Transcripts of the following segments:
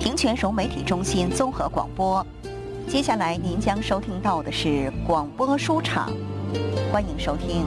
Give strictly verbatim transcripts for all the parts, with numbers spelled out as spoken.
平泉融媒体中心综合广播。接下来您将收听到的是广播书场，欢迎收听。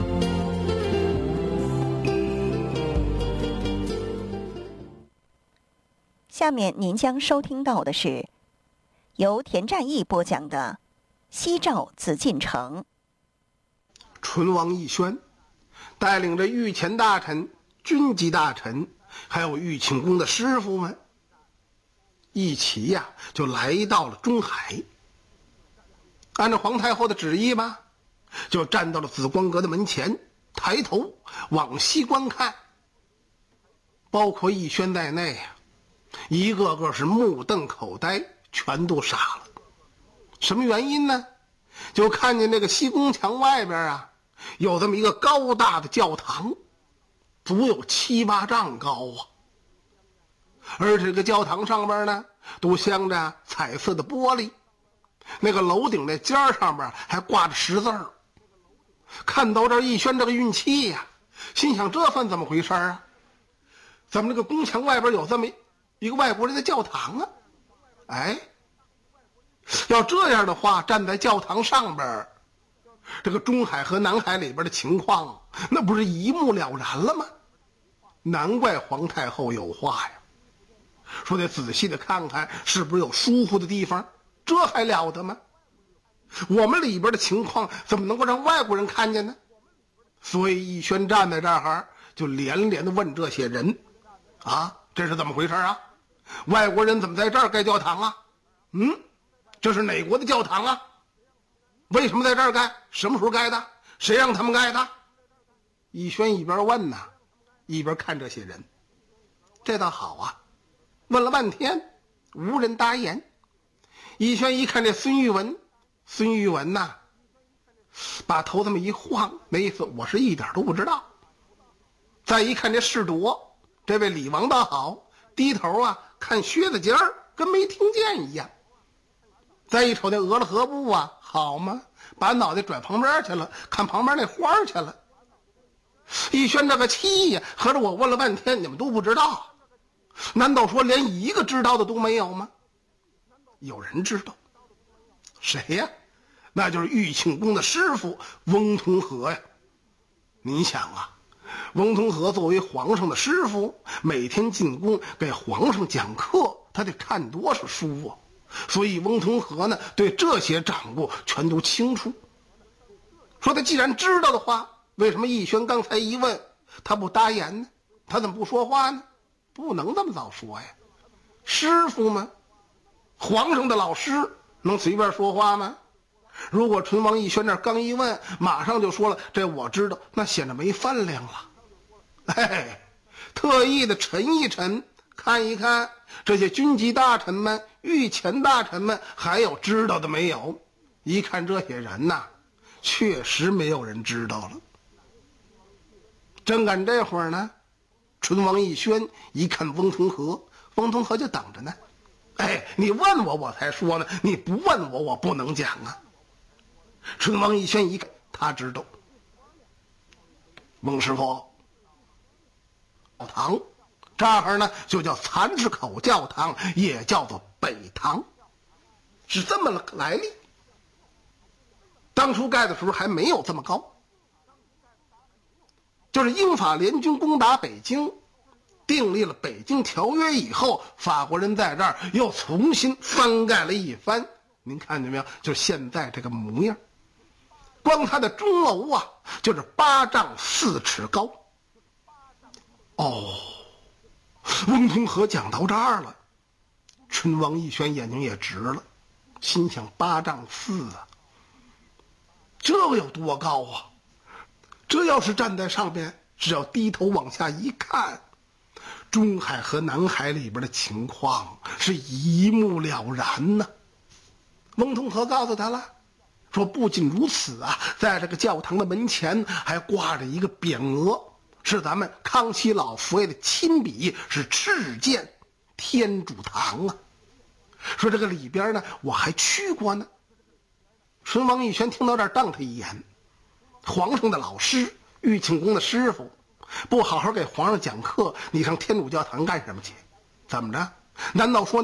下面您将收听到的是由田占义播讲的《西赵紫禁城》。 淳王奕宣带领着御前大臣、军机大臣，还有御庆宫的师傅们，一起呀、啊、就来到了中海。按照皇太后的旨意吧，就站到了紫光阁的门前，抬头往西观看。包括奕宣在内啊，一个个是目瞪口呆，全都傻了。什么原因呢？就看见那个西宫墙外边啊，有这么一个高大的教堂，足有七八丈高啊。而这个教堂上边呢，都镶着彩色的玻璃，那个楼顶那尖上面还挂着十字儿。看到这奕宣这个运气呀、啊，心想这算怎么回事啊？怎么这个宫墙外边有这么一个外国人的教堂啊？哎，要这样的话，站在教堂上边，这个中海和南海里边的情况，那不是一目了然了吗？难怪皇太后有话呀，说得仔细的看看是不是有疏忽的地方，这还了得吗？我们里边的情况怎么能够让外国人看见呢？所以奕宣站在这儿就连连的问这些人啊，这是怎么回事啊？外国人怎么在这儿盖教堂啊？嗯，这是哪国的教堂啊？为什么在这儿盖？什么时候盖的？谁让他们盖的？奕宣一边问呢，一边看这些人。这倒好啊，问了半天无人答言。奕宣一看这孙玉文，孙玉文呐、啊，把头这么一晃，那意思我是一点都不知道。再一看这士铎，这位李王倒好，低头啊看靴子尖儿，跟没听见一样。再一瞅那俄了何部啊，好嘛，把脑袋转旁边去了，看旁边那花去了。奕宣这个气呀，合着我问了半天你们都不知道，难道说连一个知道的都没有吗？有人知道，谁呀？那就是御庆宫的师傅翁同龢呀。您想啊，翁同龢作为皇上的师傅，每天进宫给皇上讲课，他得看多少书啊？所以翁同龢呢，对这些掌握全都清楚。说他既然知道的话，为什么奕宣刚才一问他不答言呢？他怎么不说话呢？不能这么早说呀，师傅吗？皇上的老师能随便说话吗？如果淳王奕宣这刚一问，马上就说了这我知道，那显得没分量了。哎，特意的沉一沉，看一看这些军机大臣们、御前大臣们还有知道的没有。一看这些人呐、啊，确实没有人知道了。正赶这会儿呢，淳王奕宣一看翁同龢，翁同龢就等着呢。哎，你问我我才说呢，你不问我我不能讲啊。淳王奕宣一看，他知道翁师傅教堂这儿呢就叫蚕市口教堂，也叫做北堂，是这么个来历。当初盖的时候还没有这么高，就是英法联军攻打北京，订立了北京条约以后，法国人在这儿又重新翻盖了一番。您看见没有？就是现在这个模样。光它的钟楼啊，就是八丈四尺高。哦，翁同龢讲到这儿了，淳王奕宣眼睛也直了，心想八丈四啊，这有多高啊？这要是站在上边，只要低头往下一看，中海和南海里边的情况是一目了然呢、啊。翁同龢告诉他了，说不仅如此啊，在这个教堂的门前还挂着一个匾额，是咱们康熙老佛爷的亲笔，是敕建天主堂啊。说这个里边呢，我还去过呢。淳王奕宣听到这儿，瞪他一眼，皇上的老师，御庆宫的师傅，不好好给皇上讲课，你上天主教堂干什么去？怎么着？难道说